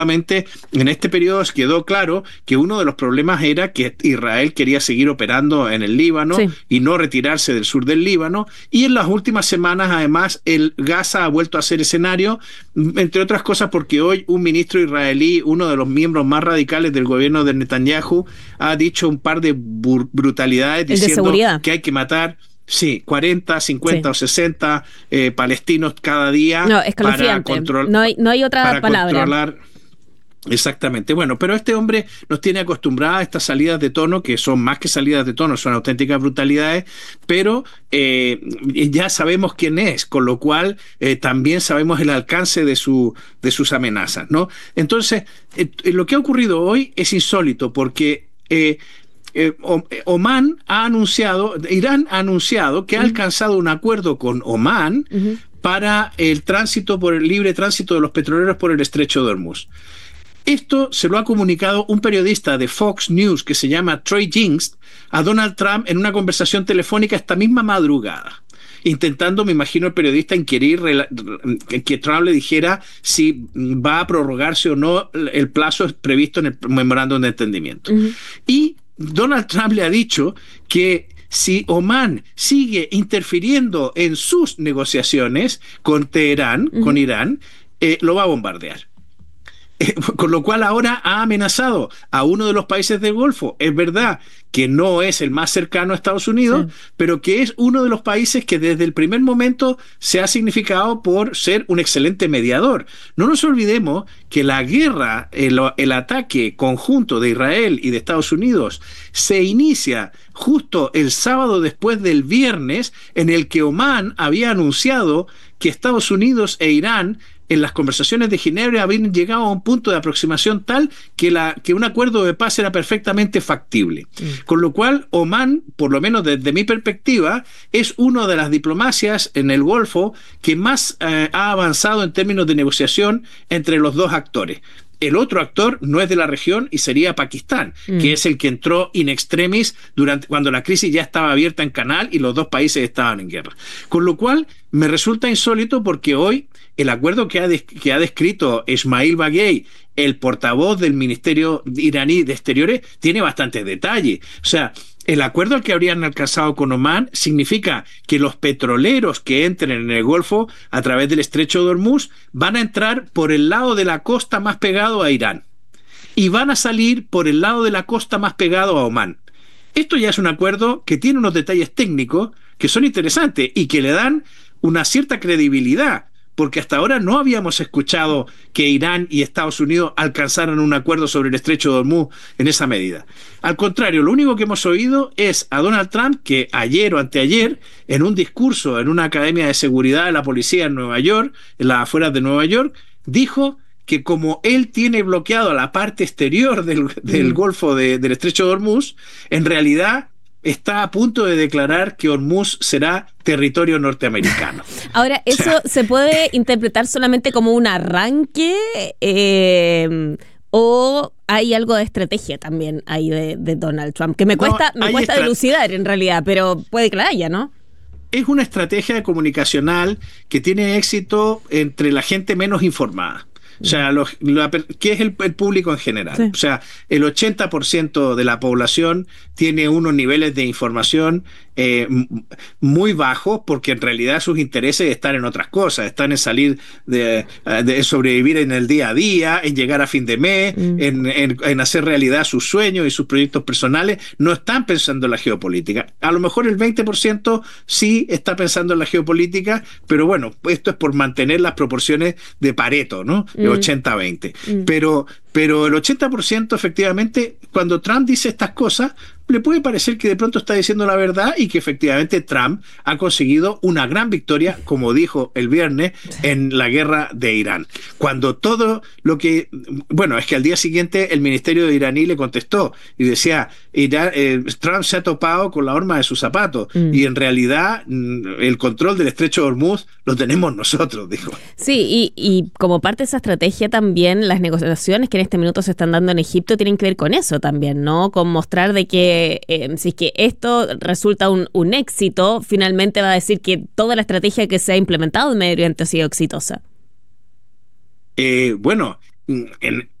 en este periodo quedó claro que uno de los problemas era que Israel quería seguir operando en el Líbano Sí. y no retirarse del sur del Líbano, y en las últimas semanas además el Gaza ha vuelto a ser escenario, entre otras cosas porque hoy un ministro israelí, uno de los miembros más radicales del gobierno de Netanyahu, ha dicho un par de brutalidades El de diciendo seguridad. que hay que matar 40, 50 Sí. o 60 palestinos cada día No, para escalofriante. No hay otra palabra. controlar. Exactamente. Bueno, pero este hombre nos tiene acostumbrados a estas salidas de tono, que son más que salidas de tono, son auténticas brutalidades, pero ya sabemos quién es, con lo cual también sabemos el alcance de sus amenazas, ¿no? Entonces, lo que ha ocurrido hoy es insólito, porque Irán ha anunciado que ha alcanzado un acuerdo con Omán para el libre tránsito de los petroleros por el estrecho de Hormuz. Esto se lo ha comunicado un periodista de Fox News que se llama Troy Jinks a Donald Trump en una conversación telefónica esta misma madrugada, intentando, me imagino, el periodista inquirir que Trump le dijera si va a prorrogarse o no el plazo previsto en el memorándum de entendimiento. Y Donald Trump le ha dicho que si Omán sigue interfiriendo en sus negociaciones con Teherán, con Irán, lo va a bombardear. Con lo cual ahora ha amenazado a uno de los países del Golfo. Es verdad que no es el más cercano a Estados Unidos, sí, pero que es uno de los países que desde el primer momento se ha significado por ser un excelente mediador. No nos olvidemos que la guerra, el ataque conjunto de Israel y de Estados Unidos se inicia justo el sábado después del viernes, en el que Omán había anunciado que Estados Unidos e Irán en las conversaciones de Ginebra habían llegado a un punto de aproximación tal que un acuerdo de paz era perfectamente factible. Con lo cual, Omán, por lo menos desde mi perspectiva, es una de las diplomacias en el Golfo que más ha avanzado en términos de negociación entre los dos actores. El otro actor no es de la región y sería Pakistán, que es el que entró in extremis cuando la crisis ya estaba abierta en canal y los dos países estaban en guerra. Con lo cual, me resulta insólito porque hoy el acuerdo que ha descrito Ismail Baghei, el portavoz del Ministerio iraní de Exteriores, tiene bastantes detalles. O sea, el acuerdo al que habrían alcanzado con Omán significa que los petroleros que entren en el Golfo a través del estrecho de Hormuz van a entrar por el lado de la costa más pegado a Irán y van a salir por el lado de la costa más pegado a Omán. Esto ya es un acuerdo que tiene unos detalles técnicos que son interesantes y que le dan una cierta credibilidad, porque hasta ahora no habíamos escuchado que Irán y Estados Unidos alcanzaran un acuerdo sobre el estrecho de Hormuz en esa medida. Al contrario, lo único que hemos oído es a Donald Trump que ayer o anteayer, en un discurso en una academia de seguridad de la policía en Nueva York, en las afueras de Nueva York, dijo que como él tiene bloqueado la parte exterior del Golfo del estrecho de Hormuz, en realidad está a punto de declarar que Hormuz será territorio norteamericano. Ahora, ¿eso se puede interpretar solamente como un arranque o hay algo de estrategia también ahí de Donald Trump? Que me cuesta dilucidar en realidad, pero puede que la haya, ¿no? Es una estrategia comunicacional que tiene éxito entre la gente menos informada. O sea, ¿qué es el público en general? Sí. O sea, el 80% de la población tiene unos niveles de información muy bajos, porque en realidad sus intereses están en otras cosas, están en salir de sobrevivir en el día a día, en llegar a fin de mes, en hacer realidad sus sueños y sus proyectos personales. No están pensando en la geopolítica. A lo mejor el 20% sí está pensando en la geopolítica, pero bueno, esto es por mantener las proporciones de Pareto, ¿no? De 80-20. Pero el 80% efectivamente, cuando Trump dice estas cosas, le puede parecer que de pronto está diciendo la verdad y que efectivamente Trump ha conseguido una gran victoria, como dijo el viernes, en la guerra de Irán. Cuando todo lo que... Bueno, es que al día siguiente el ministerio de iraní le contestó y decía, Trump se ha topado con la horma de sus zapatos y en realidad el control del estrecho de Hormuz lo tenemos nosotros, dijo. Sí, y como parte de esa estrategia también las negociaciones que en este minuto se están dando en Egipto tienen que ver con eso también, ¿no? Con mostrar de que si es que esto resulta un éxito, finalmente va a decir que toda la estrategia que se ha implementado en Medio Oriente ha sido exitosa. Bueno, en